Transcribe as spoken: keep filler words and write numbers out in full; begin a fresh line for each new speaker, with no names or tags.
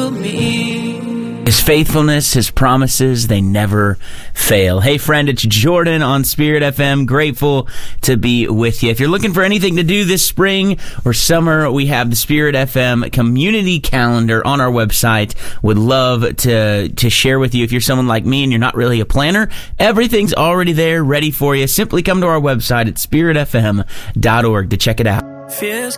to me.
His faithfulness, his promises, they never fail. Hey friend, it's Jordan on Spirit F M. Grateful to be with you. If you're looking for anything to do this spring or summer, we have the Spirit F M community calendar on our website. Would love to, to share with you. If you're someone like me and you're not really a planner, everything's already there, ready for you. Simply come to our website at spirit f m dot org to check it out.
Fears